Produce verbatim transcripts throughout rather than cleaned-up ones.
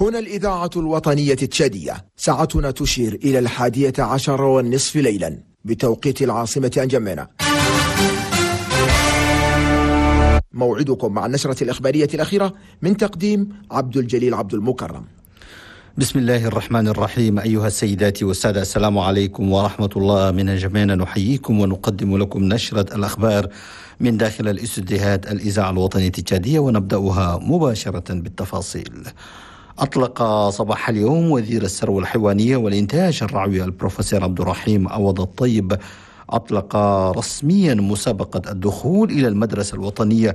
هنا الإذاعة الوطنية التشادية، ساعتنا تشير إلى الحادية عشر والنصف ليلا بتوقيت العاصمة أنجمينا. موعدكم مع النشرة الإخبارية الأخيرة من تقديم عبد الجليل عبد المكرم. بسم الله الرحمن الرحيم. أيها السيدات والسادة، السلام عليكم ورحمة الله. من أنجمينا نحييكم ونقدم لكم نشرة الأخبار من داخل الاستديوهات الإذاعة الوطنية التشادية، ونبدأها مباشرة بالتفاصيل. أطلق صباح اليوم وزير الثروة الحيوانية والإنتاج الرعوي البروفيسور عبد الرحيم عوض الطيب أطلق رسميا مسابقة الدخول إلى المدرسة الوطنية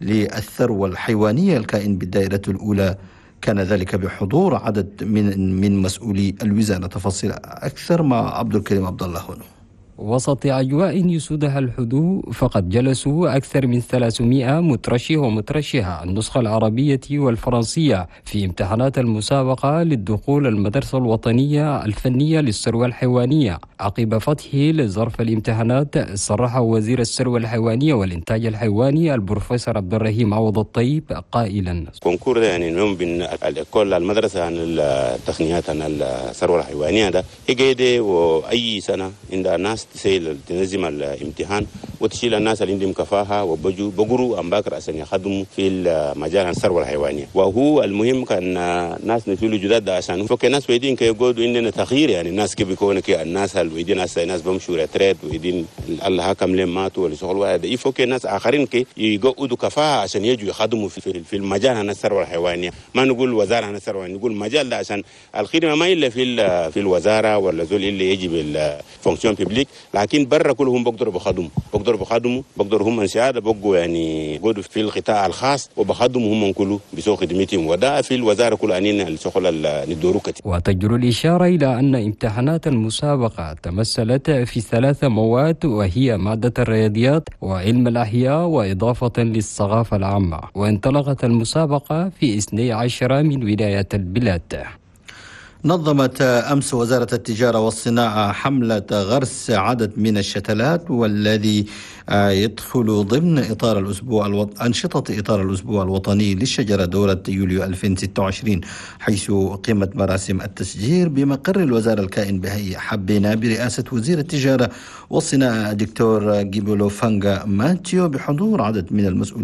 للثروة الحيوانية الكائن بالدائرة الأولى. كان ذلك بحضور عدد من من مسؤولي الوزارة. تفاصيل أكثر مع عبد الكريم عبد الله هنا. وسط أجواء يسودها الهدوء، فقد جلسوا أكثر من ثلاثمائة مترشح ومترشحة النسخة العربية والفرنسية في امتحانات المسابقة للدخول المدرسة الوطنية الفنية للثروة الحيوانية. عقب فتحه لظرف الامتحانات، صرح وزير الثروة الحيوانية والإنتاج الحيواني البروفيسور عبد الرحيم عوض الطيب قائلا: كونكور ده يعني نوم بين الكل المدرسة عن التقنيات عن الثروة الحيوانية ده هي وأي سنة عند الناس تسيل تنظم الامتحان وتشيل الناس اللي عندهم كفاءة وبجوا بقروا أم باكر عشان يخدموا في المجال الثروة الحيوانية. وهو المهم كان ناس نفيلوا جداد عشان فك ناس ويدين كي يقولوا إننا تغيير، يعني الناس كيف بيكونوا كي الناس ويدين ناس ناس بمشوا رتريت ويدين الله كم لين ماتوا ولا شغل واحد يفك ناس آخرين كي يقعدوا كفاءة عشان يجوا يخدموا في في المجال عن الثروة الحيوانية. ما نقول وزارة عن الثروة، نقول مجال ده عشان الخدمة ما إلا في في الوزارة ولا زول اللي يجي بالفونكسيون بيبليك، لكن برا كلهم بقدروا بخدموا بقدروا بخدموا بقدروا هم سيادة بقوا يعني يقعدوا في القطاع الخاص وبخدموا هم كله بسوق خدمتهم، وده في الوزارة كل أنين الشغل الدورو كتير. وتجدر الإشارة إلى أن امتحانات المسابقة تمثلت في ثلاث مواد، وهي مادة الرياضيات وعلم الأحياء وإضافة للثقافة العامة. وانطلقت المسابقة في اثنتي عشرة من ولايات البلاد. نظمت أمس وزارة التجارة والصناعة حملة غرس عدد من الشتلات، والذي يدخل ضمن إطار الأسبوع الوط... أنشطة إطار الأسبوع الوطني للشجرة دورة يوليو ألفين وستة وعشرين، حيث قيمت مراسم التشجير بمقر الوزارة الكائن بهيئة حبينا برئاسة وزير التجارة والصناعة الدكتور جيبولو فانغا ماتيو بحضور عدد من المسؤولين